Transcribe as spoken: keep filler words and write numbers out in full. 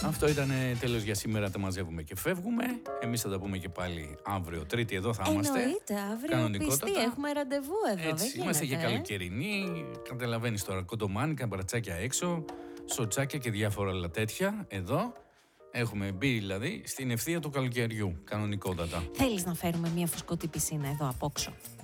Αυτό ήταν τέλος για σήμερα. Τα μαζεύουμε και φεύγουμε. Εμείς θα τα πούμε και πάλι αύριο. Τρίτη εδώ θα είμαστε. Εννοείται, αύριο πιστή. Έχουμε ραντεβού εδώ. Έτσι, δεν είμαστε γίνεται, και καλοκαιρινοί. Καταλαβαίνεις τώρα, κοντομάνικα, μπρατσάκια έξω, σοτσάκια και διάφορα άλλα τέτοια. Εδώ έχουμε μπει δηλαδή στην ευθεία του καλοκαιριού. Κανονικότατα. Θέλεις να φέρουμε μια φουσκωτή πισίνα εδώ απόξω?